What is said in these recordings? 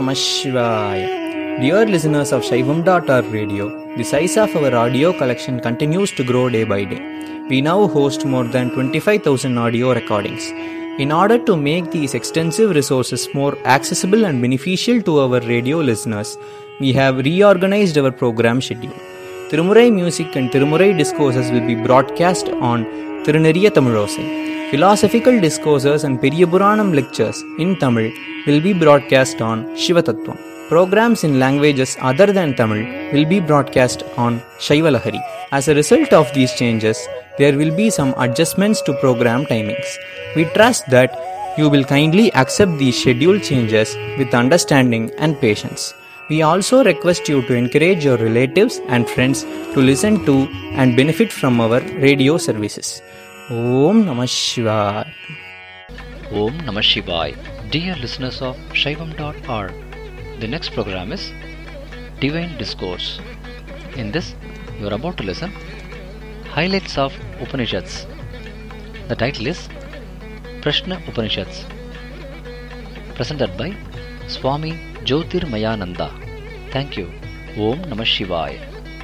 Namah Shivaya. Dear listeners of Shaivam.org radio, the size of our audio collection continues to grow day by day. We now host more than 25,000 audio recordings. In order to make these extensive resources more accessible and beneficial to our radio listeners, we have reorganized our program schedule. Tirumurai music and Tirumurai discourses will be broadcast on Tiruneriya Tamilosai. Philosophical discourses and Periyapuranam lectures in Tamil will be broadcast on Shivatattvam. Programs in languages other than Tamil will be broadcast on Shaivalahari. As a result of these changes, there will be some adjustments to program timings. We trust that you will kindly accept these schedule changes with understanding and patience. We also request you to encourage your relatives and friends to listen to and benefit from our radio services. Om Namah Shivaya. Om Namah Shivaya. Dear listeners of Shaivam.org, the next program is Divine Discourse. In this, you are about to listen Highlights of Upanishads. The title is Prashna Upanishads, presented by Swami Jyotirmayananda. Thank you. Om Namah Shivaya.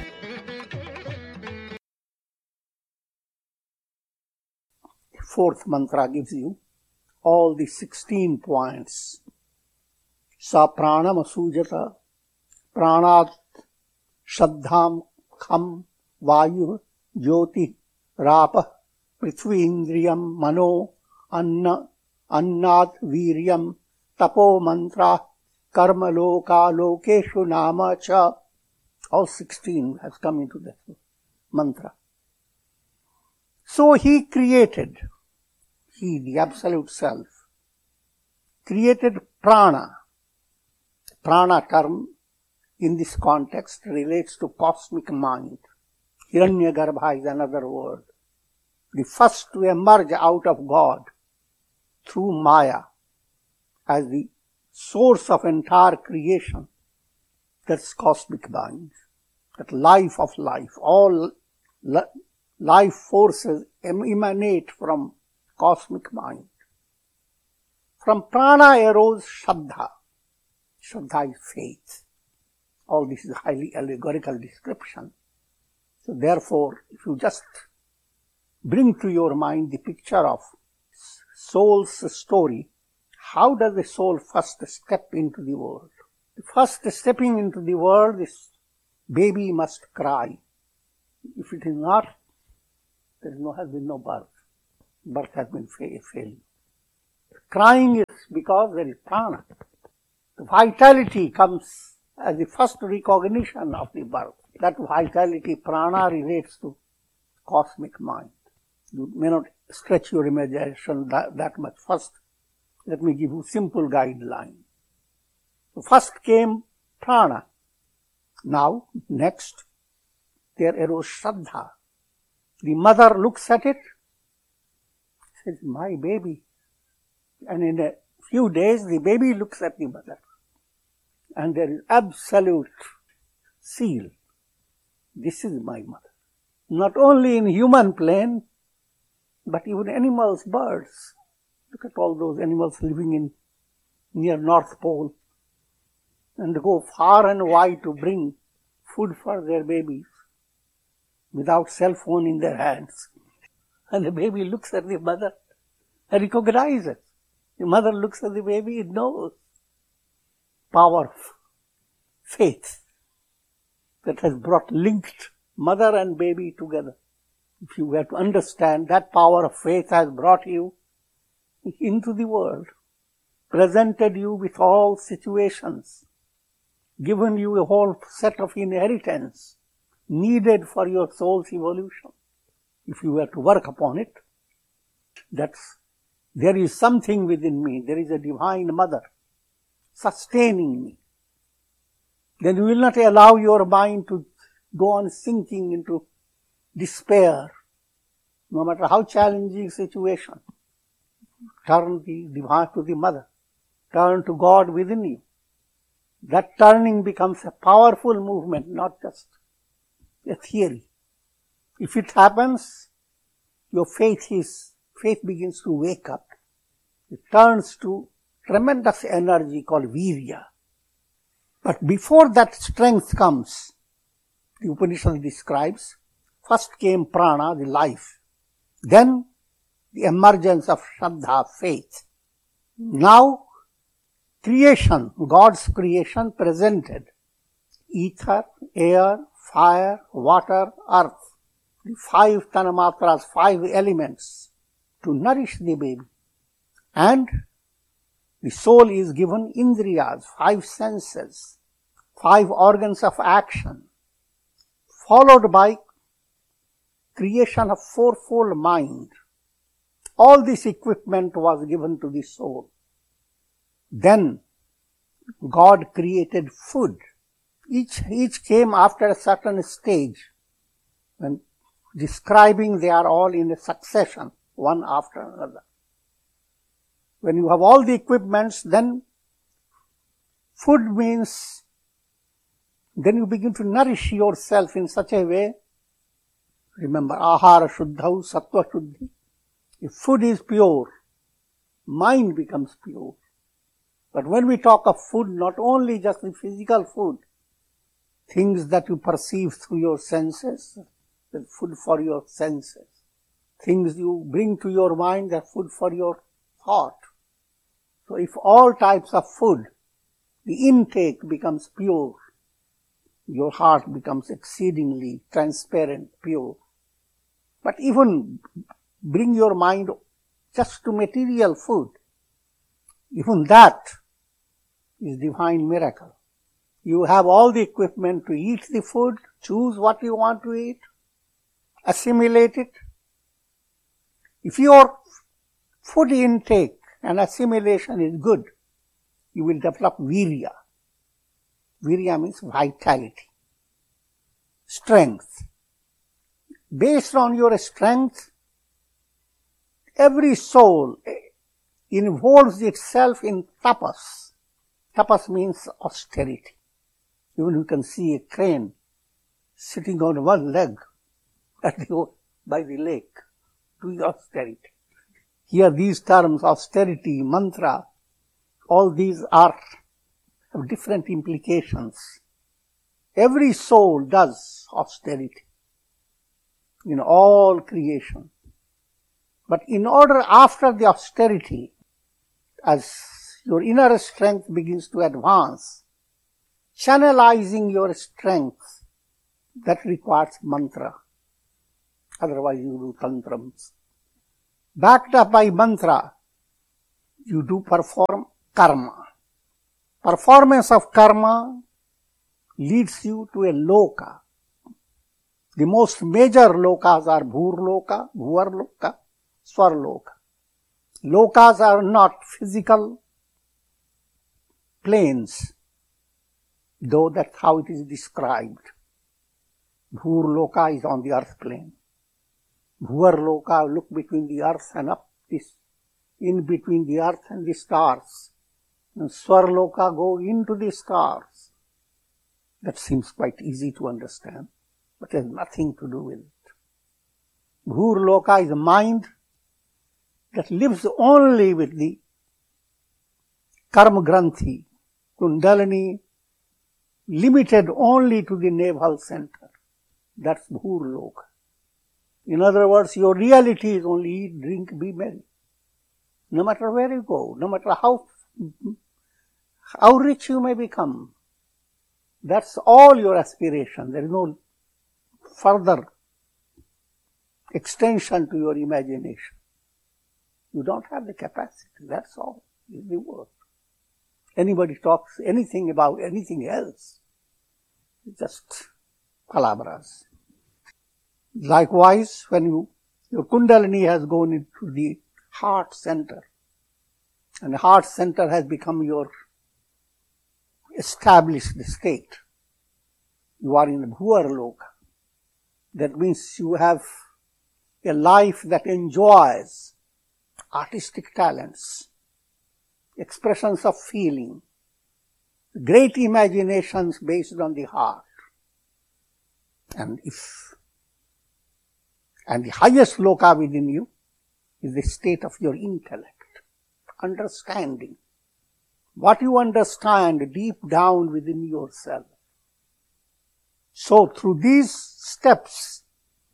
Fourth mantra gives you all the 16 points. Sa pranam asujata pranat shaddham kham vayu jyoti rapa prithvi indriyam mano anna annat viryam tapo mantra karma loka lokeshu nama cha. All 16 has come into that mantra. So he created, he, the Absolute Self, created prana. Prana term in this context relates to cosmic mind. Hiranyagarbha is another word. The first to emerge out of God through Maya as the source of entire creation. That's cosmic mind. That life of life. All life forces emanate from cosmic mind. From prana arose Shabda. Shabda is faith. All this is a highly allegorical description. So therefore, if you just bring to your mind the picture of soul's story, how does the soul first step into the world? The first stepping into the world is baby must cry. If it is not, has been no birth. Birth has been failed. Crying is because there is prana. The vitality comes as the first recognition of the birth. That vitality, prana, relates to cosmic mind. You may not stretch your imagination that much. First, let me give you a simple guideline. So first came prana. Now, next, there arose Shraddha. The mother looks at it, says, my baby. And in a few days, the baby looks at the mother. And there is absolute seal. This is my mother. Not only in human plane, but even animals, birds. Look at all those animals living in near North Pole and go far and wide to bring food for their babies without cell phone in their hands. And the baby looks at the mother and recognizes. The mother looks at the baby, it knows. Power of faith that has linked mother and baby together. If you were to understand, that power of faith has brought you into the world, presented you with all situations, given you a whole set of inheritance needed for your soul's evolution. If you were to work upon it, there is something within me, there is a divine mother sustaining me. Then you will not allow your mind to go on sinking into despair, no matter how challenging situation. Turn the divine to the mother. Turn to God within you. That turning becomes a powerful movement, not just a theory. If it happens, your faith begins to wake up. It turns to tremendous energy called virya. But before that strength comes, the Upanishad describes, first came prana, the life, then the emergence of Shraddha, faith. Now, creation, God's creation presented ether, air, fire, water, earth, the 5 Tanamatras, 5 elements to nourish the baby. And the soul is given indriyas, 5 senses, 5 organs of action, followed by creation of 4-fold mind. All this equipment was given to the soul. Then God created food. Each came after a certain stage. When describing, they are all in a succession, one after another. When you have all the equipments, then food means, then you begin to nourish yourself in such a way. Remember, ahara shuddhau sattva shuddhi. If food is pure, mind becomes pure. But when we talk of food, not only just the physical food, things that you perceive through your senses, the food for your senses. Things you bring to your mind, the food for your thought. So if all types of food, the intake becomes pure, your heart becomes exceedingly transparent, pure. But even bring your mind just to material food, even that is divine miracle. You have all the equipment to eat the food, choose what you want to eat, assimilate it. If your food intake and assimilation is good, you will develop virya. Virya means vitality, strength. Based on your strength, every soul involves itself in tapas. Tapas means austerity. Even you can see a crane sitting on one leg by the lake, doing austerity. Here these terms, austerity, mantra, all these have different implications. Every soul does austerity in all creation. But in order, after the austerity, as your inner strength begins to advance, channelizing your strength, that requires mantra. Otherwise you do tantrams. Backed up by mantra, you do perform karma. Performance of karma leads you to a loka. The most major lokas are bhurloka, bhuvarloka, swarloka. Lokas are not physical planes, though that's how it is described. Bhurloka is on the earth plane. Bhuvarloka, look between the earth and up, this, in between the earth and the stars. And Swarloka, go into the stars. That seems quite easy to understand, but has nothing to do with it. Bhurloka is a mind that lives only with the karma granthi, kundalini, limited only to the navel center. That's Bhurloka. In other words, your reality is only eat, drink, be merry. No matter where you go, no matter how rich you may become, that's all your aspiration. There is no further extension to your imagination. You don't have the capacity. That's all is the word. Anybody talks anything about anything else, it's just palabras. Likewise, when your kundalini has gone into the heart center, and the heart center has become your established state, you are in Bhuvarloka. That means you have a life that enjoys artistic talents, expressions of feeling, great imaginations based on the heart. And the highest loka within you is the state of your intellect, understanding. what you understand deep down within yourself. So through these steps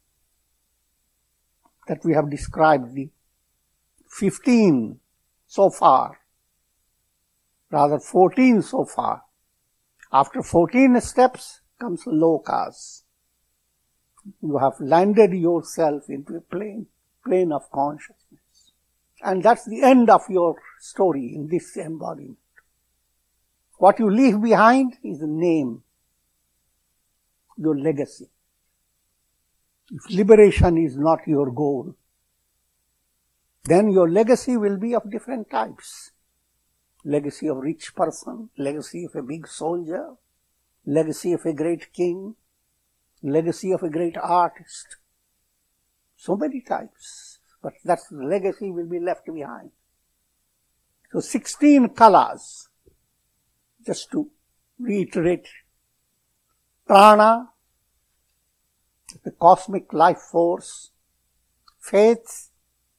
that we have described, the 15 so far, rather 14 so far, after 14 steps comes lokas. You have landed yourself into a plane of consciousness. And that's the end of your story in this embodiment. What you leave behind is a name, your legacy. If liberation is not your goal, then your legacy will be of different types. Legacy of rich person, legacy of a big soldier, legacy of a great king, legacy of a great artist. So many types, but that legacy will be left behind. So 16 kalas, just to reiterate. Prana, the cosmic life force. Faith,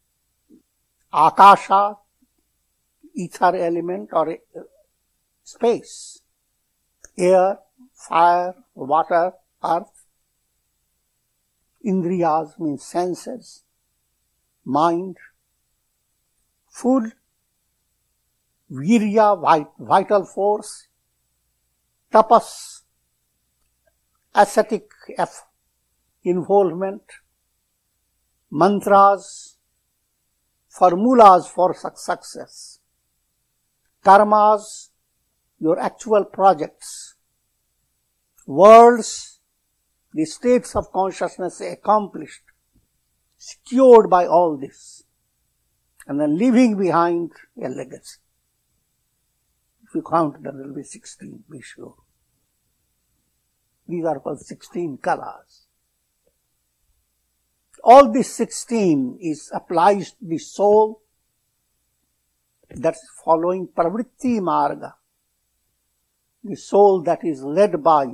akasha, ether element or space. Air, fire, water, earth. Indriyas means senses, mind. Food, virya, vital force. Tapas, ascetic involvement. Mantras, formulas for success. Karmas, your actual projects. Worlds, the states of consciousness accomplished, secured by all this, and then leaving behind a legacy. If you count, there will be 16, be sure. These are called 16 kalas. All these 16 applies to the soul that's following pravritti marga, the soul that is led by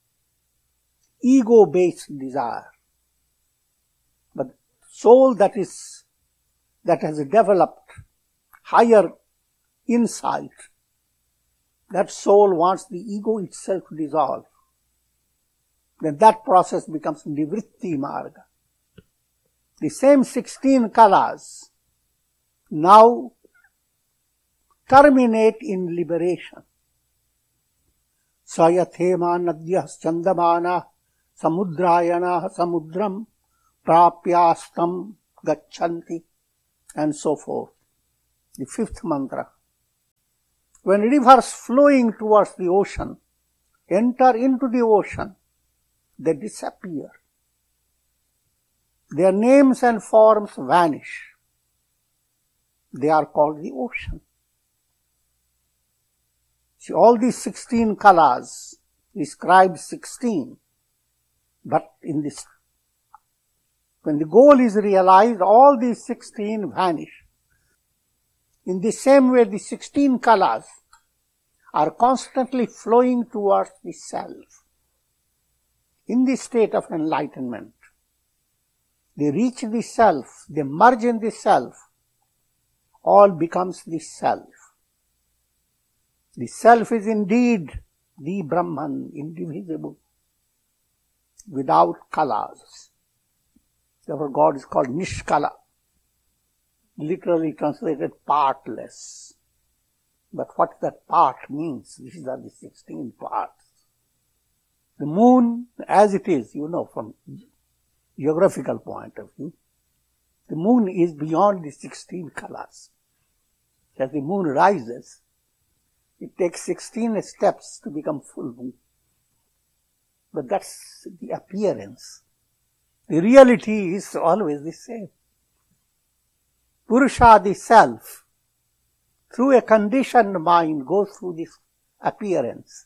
ego-based desire. But soul that has developed higher insight, that soul wants the ego itself to dissolve. Then that process becomes nivritti marga. The same 16 kalas now terminate in liberation. Sayathema nadyah chandamana samudrayana samudram prapyastam gacchanti, and so forth. The fifth mantra. When rivers flowing towards the ocean enter into the ocean, they disappear. Their names and forms vanish. They are called the ocean. See, all these 16 kalas describe 16. But when the goal is realized, all these 16 vanish. In the same way, the 16 kalas are constantly flowing towards the self. In the state of enlightenment, they reach the self, they merge in the self, all becomes the self. The self is indeed the Brahman, indivisible, without kalas. Therefore God is called Nishkala, literally translated partless. But what that part means, these are the 16 parts. The moon, as it is, from geographical point of view, the moon is beyond the 16 kalas. As the moon rises, it takes 16 steps to become full moon. But that's the appearance. The reality is always the same. Purusha, the self, through a conditioned mind, goes through this appearance.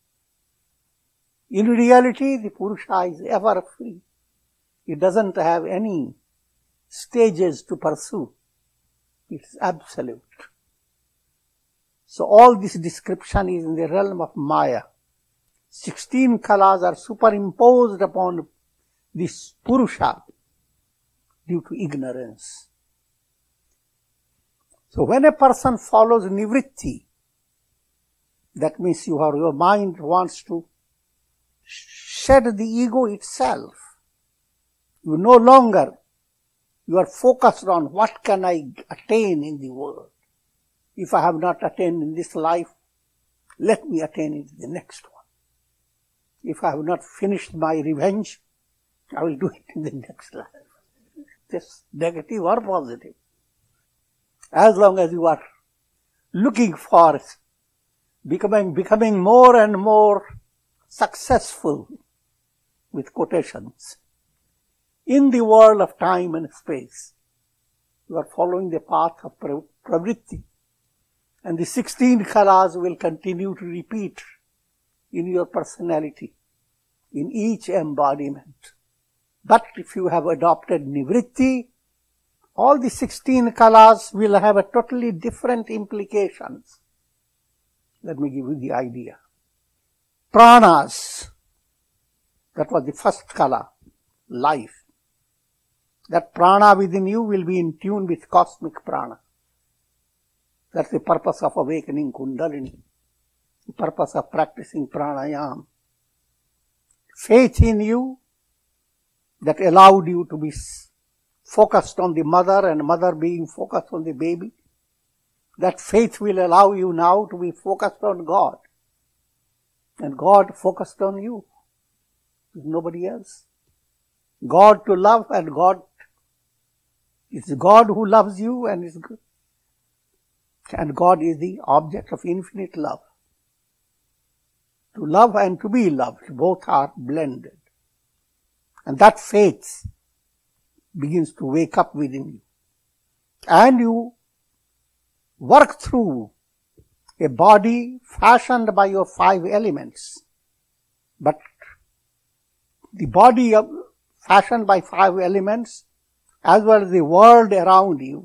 In reality, the Purusha is ever free. It doesn't have any stages to pursue. It's absolute. So all this description is in the realm of Maya. 16 kalas are superimposed upon this Purusha due to ignorance. So when a person follows nivritti, That means your mind wants to shed the ego itself. You no longer, you are focused on what can I attain in the world. If I have not attained in this life, let me attain in the next one. If I have not finished my revenge, I will do it in the next life. Just negative or positive. As long as you are looking for becoming more and more successful, with quotations, in the world of time and space, you are following the path of pravritti, and the 16 kalas will continue to repeat in your personality, in each embodiment. But if you have adopted nivritti, all the 16 kalas will have a totally different implications. Let me give you the idea. Pranas, that was the first kala, life. That prana within you will be in tune with cosmic prana. That's the purpose of awakening Kundalini, the purpose of practicing pranayama. Faith in you that allowed you to be focused on the mother and mother being focused on the baby. That faith will allow you now to be focused on God. And God focused on you. Nobody else. God to love, and God is God who loves you and is good. And God is the object of infinite love. To love and to be loved, both are blended. And that faith begins to wake up within you. And you work through a body fashioned by your 5 elements. But the body fashioned by 5 elements, as well as the world around you,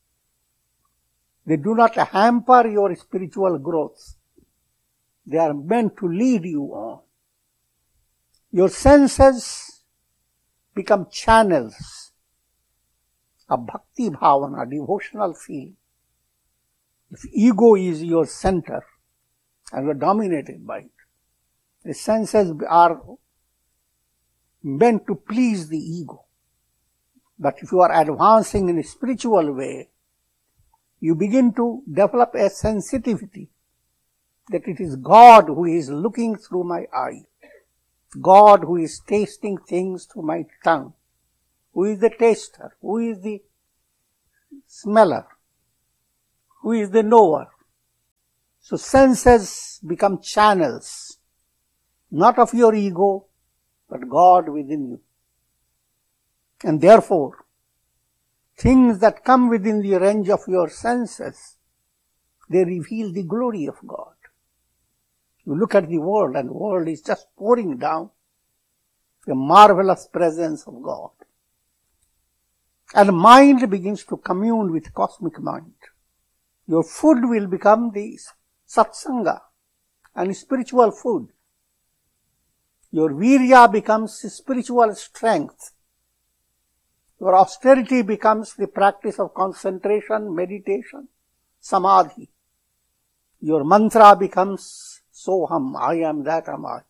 they do not hamper your spiritual growth. They are meant to lead you on. Your senses become channels of bhakti bhavana, devotional feeling. If ego is your center and you are dominated by it, the senses are meant to please the ego. But if you are advancing in a spiritual way, you begin to develop a sensitivity that it is God who is looking through my eye, God who is tasting things through my tongue, who is the taster, who is the smeller, who is the knower. So senses become channels, not of your ego, but God within you. And therefore, things that come within the range of your senses, they reveal the glory of God. You look at the world, and the world is just pouring down the marvelous presence of God. And mind begins to commune with cosmic mind. Your food will become the satsanga and spiritual food. Your virya becomes spiritual strength. Your austerity becomes the practice of concentration, meditation, samadhi. Your mantra becomes soham, I am that am I.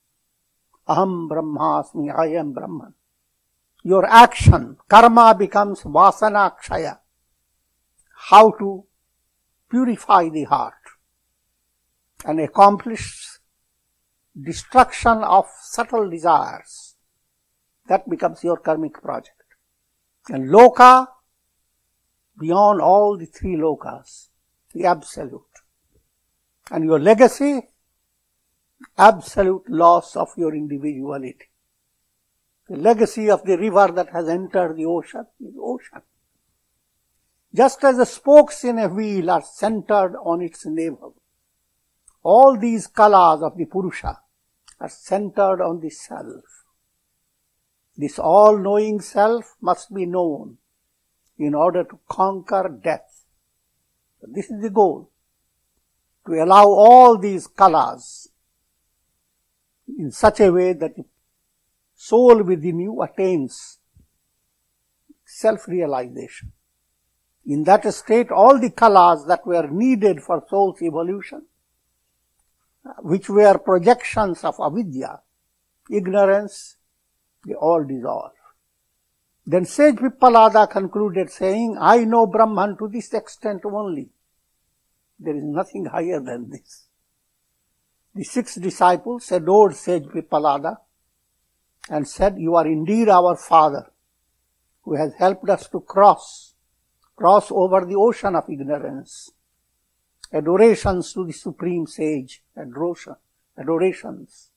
Aham brahmasmi, I am Brahman. Your action, karma, becomes vasana kshaya. How to purify the heart and accomplish destruction of subtle desires. That becomes your karmic project. And loka, beyond all the 3 lokas, the absolute. And your legacy, absolute loss of your individuality. The legacy of the river that has entered the ocean is ocean. Just as the spokes in a wheel are centered on its navel, all these kalas of the Purusha are centered on the self. This all-knowing self must be known in order to conquer death. So this is the goal, to allow all these kalas in such a way that the soul within you attains self-realization. In that state, all the kalas that were needed for soul's evolution which were projections of avidya, ignorance, they all dissolve. Then sage Pippalada concluded saying, I know Brahman to this extent only. There is nothing higher than this. The 6 disciples adored sage Pippalada and said, you are indeed our father who has helped us to cross over the ocean of ignorance. Adorations to the supreme sage, adorations.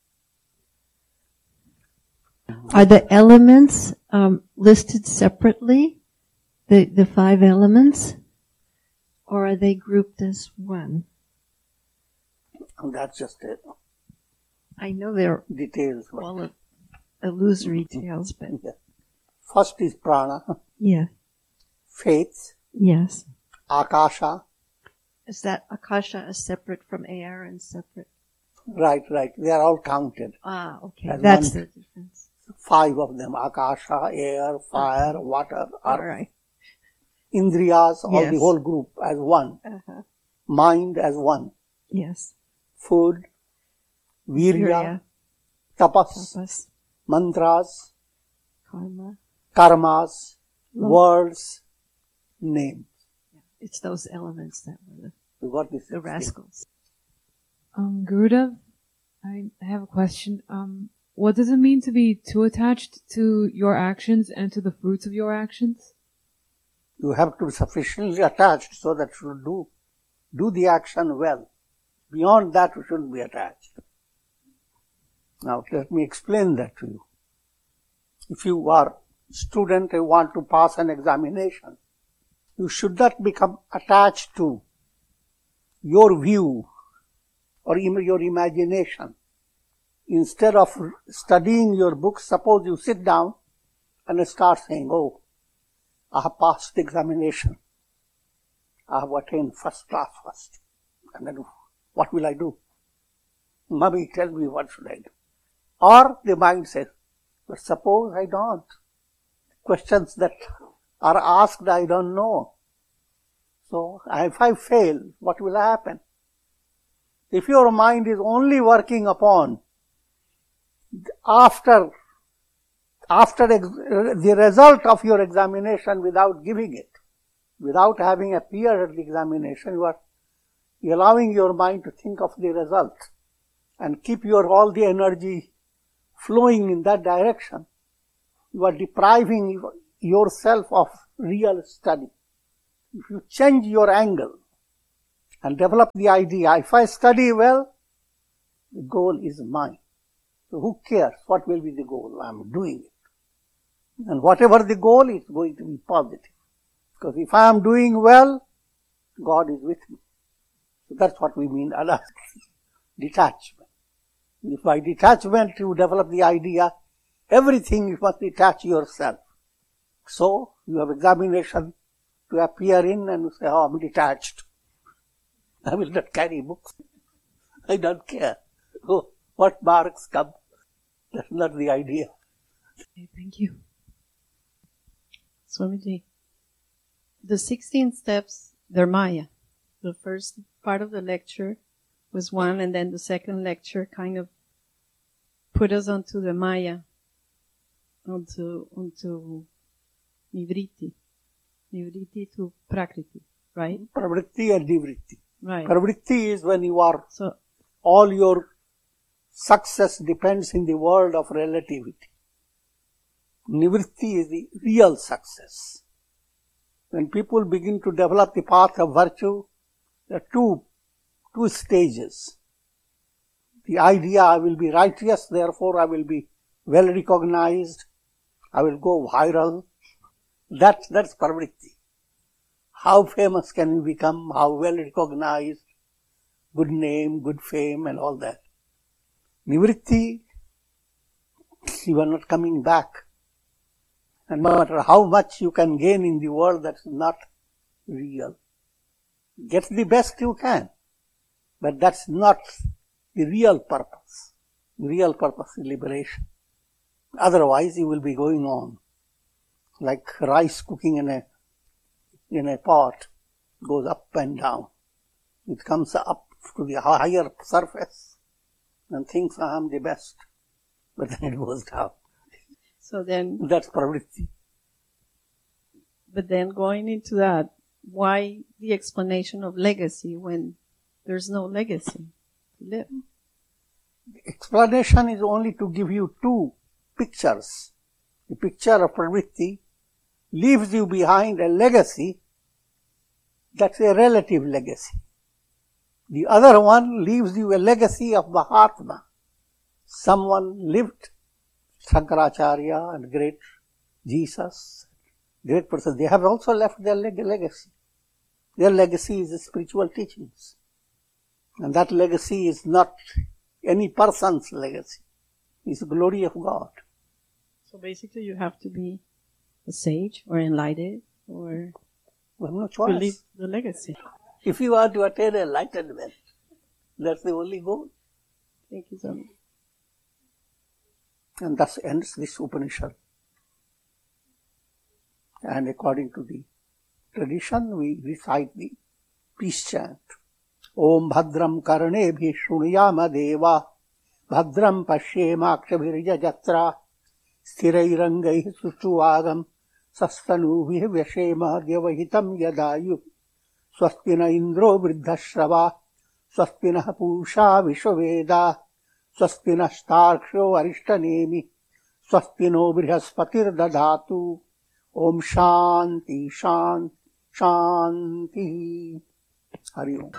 Are the elements listed separately, the 5 elements, or are they grouped as one? And that's just it. I know they're Details. all illusory details, but Yeah. First is prana, yeah, faith, yes. akasha. Is that akasha is separate from air and separate? Right. They are all counted. Ah, okay, As that's one. the difference. 5 of them. Akasha, air, fire, water, All earth. right. Indriyas, all Yes. the whole group as one. Uh-huh. Mind as one. Yes. Food, virya, Virya, tapas, tapas, mantras, karma. karmas, Love. words, names. It's those elements that were You got this? the rascals. Gurudev, I have a question. What does it mean to be too attached to your actions and to the fruits of your actions? You have to be sufficiently attached so that you do the action well. Beyond that, you shouldn't be attached. Now, let me explain that to you. If you are a student and want to pass an examination, you should not become attached to your view or your imagination. Instead of studying your books, suppose you sit down and start saying, oh, I have passed the examination. I have attained first class first. And then what will I do? Mommy, tell me what should I do? Or the mind says, but suppose I don't. Questions that are asked, I don't know. So if I fail, what will happen? If your mind is only working upon after the result of your examination without giving it, without having appeared at the examination, you are allowing your mind to think of the result and keep all the energy flowing in that direction. You are depriving yourself of real study. If you change your angle and develop the idea, if I study well, the goal is mine. So who cares what will be the goal? I am doing it. And whatever the goal is going to be positive. Because if I am doing well, God is with me. So that's what we mean, detachment. If by detachment you develop the idea, everything you must detach yourself. So you have examination to appear in and you say, oh, I'm detached. I will not carry books. I don't care. Oh, what marks come? That's not the idea. Okay, thank you. Swamiji, the 16 steps, they're Maya. The first part of the lecture was one, and then the second lecture kind of put us onto the Maya, onto Nivritti to Prakriti, right? Pravritti and Nivritti. Right. Pravritti is when you are, So, all your success depends in the world of relativity. Nivritti is the real success. When people begin to develop the path of virtue, there are two stages. The idea, I will be righteous, therefore I will be well recognized, I will go viral. That's pravritti. How famous can you become, how well recognized, good name, good fame and all that. Nivritti, you are not coming back. And no matter how much you can gain in the world, that's not real. Get the best you can, but that's not the real purpose. The real purpose is liberation. Otherwise, you will be going on like rice cooking in a pot, goes up and down. It comes up to the higher surface and thinks I am the best, but then it goes down. So then, That's pravritti. but then going into that, why the explanation of legacy when there's no legacy to live? Explanation is only to give you two pictures. The picture of pravritti leaves you behind a legacy. That's a relative legacy. The other one leaves you a legacy of Mahatma. Someone lived, Shankaracharya and great Jesus, great person. They have also left their legacy. Their legacy is the spiritual teachings. And that legacy is not any person's legacy. It's the glory of God. So basically you have to be a sage or enlightened or We have no to leave choice. the legacy. If you are to attain enlightenment, that's the only goal. Thank you so much. And thus ends this Upanishad. And according to the tradition, we recite the peace chant. Om Bhadram Karnebhi Shrunuyama Deva Bhadram Pashyemakshabhirja Jatra Sthirairangai Suchuvagam Sastanubhi Vyashema Dyavahitam Yadayu Swastina Indro Vriddhashrava Swastina Pusha Vishvaveda Swastina Starksho Arishtanemi Swastino Brihaspatir Dadatu Om Shanti Shanti Shanti Hari Om.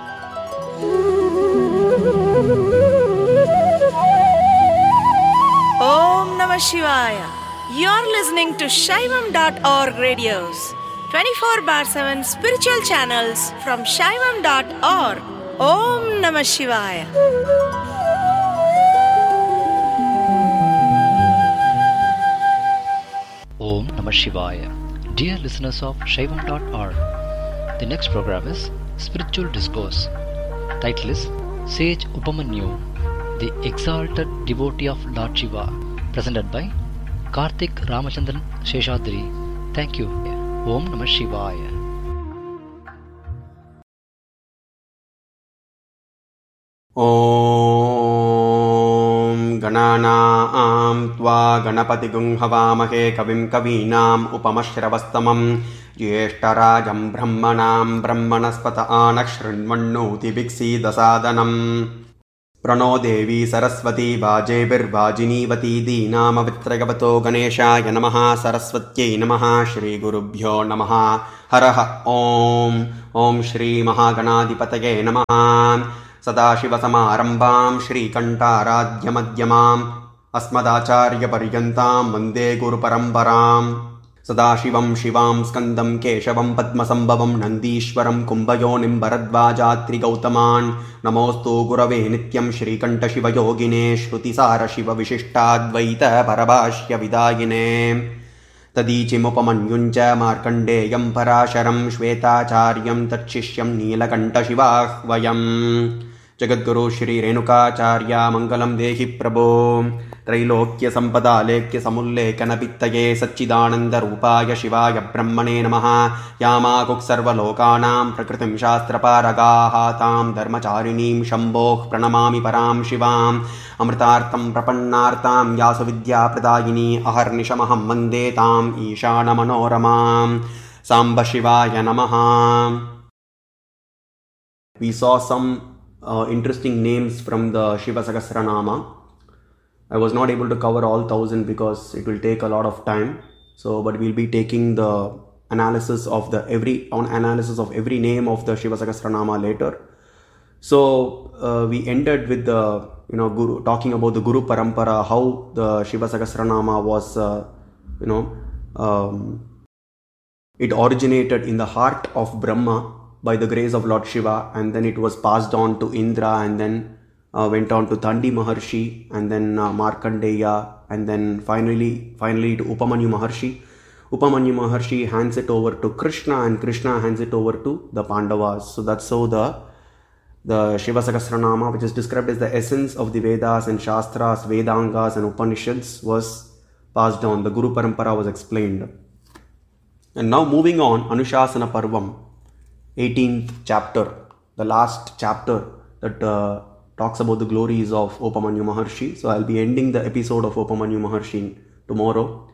Om Namah Shivaya. You're listening to Shaivam.org radios, 24/7 spiritual channels from Shaivam.org. Om Namah Shivaya. Om Namah Shivaya. Dear listeners of Shaivam.org, the next program is Spiritual Discourse. Title is Sage Upamanyu, the Exalted Devotee of Lord Shiva, presented by Karthik Ramachandran Sheshadri. Thank you. Om Namah Shivaya. ॐ गणानां त्वा गणपतिगुं हवामहे कविं कवीनाम् उपमश्रवस्तमं ज्येष्ठराजं ब्रह्मणां ब्रह्मणस्पत आनः शृण्वन्नोतिभिक्षीदसादनम् प्रणो देवी सरस्वती वाजेभिर्वाजिनीवती दीनामवित्रयवतो गणेशाय नमः सरस्वत्यै नमः श्रीगुरुभ्यो नमः हरः ॐ श्रीमहागणाधिपतये नमः सदाशिवसमारम्भां श्रीकण्ठाराध्यमध्यमाम् अस्मदाचार्यपर्यन्तां वन्दे गुरुपरम्पराम् सदाशिवं शिवां स्कन्दं केशवं पद्मसम्भवं नन्दीश्वरं कुम्भयोनिं भरद्वाजात्रिगौतमान् नमोऽस्तु गुरवे नित्यं श्रीकण्ठशिवयोगिने श्रुतिसारशिवविशिष्टाद्वैत परभाष्यविदायिने तदीचिमुपमन्युञ्च मार्कण्डेयं पराशरं श्वेताचार्यं तच्छिष्यं नीलकण्ठशिवाह्वयम् जगद्गुरु श्रीरेणुकाचार्य मङ्गलं देहि प्रभो त्रैलोक्यसम्पदालेख्यसमुल्लेखनपित्तये सच्चिदानन्दरूपाय शिवाय ब्रह्मणे नमः यामाकुक्सर्वलोकानां प्रकृतिं शास्त्रपारगाः तां धर्मचारिणीं शम्भोः प्रणमामि परां शिवाम् अमृतार्थं प्रपन्नार्तां यासु विद्याप्रदायिनी अहर्निशमहं वन्दे ताम् ईशानमनोरमां साम्ब शिवाय नमः. We saw some interesting names from the Shiva Sahasranama. I was not able to cover all 1000 because it will take a lot of time. But we'll be taking the analysis of every name of the Shiva Sahasranama later. We ended with the Guru, talking about the Guru Parampara, how the Shiva Sahasranama was it originated in the heart of Brahma by the grace of Lord Shiva, and then it was passed on to Indra, and then went on to Thandi Maharshi, and then Markandeya, and then finally to Upamanyu Maharshi. Upamanyu Maharshi hands it over to Krishna, and Krishna hands it over to the Pandavas. So that's how the Shiva Sahasranama, which is described as the essence of the Vedas and Shastras, Vedangas and Upanishads, was passed on. The Guru Parampara was explained. And now moving on, Anushasana Parvam, 18th chapter. the last chapter that talks about the glories of Upamanyu Maharshi. So I'll be ending the episode of Upamanyu Maharshi tomorrow.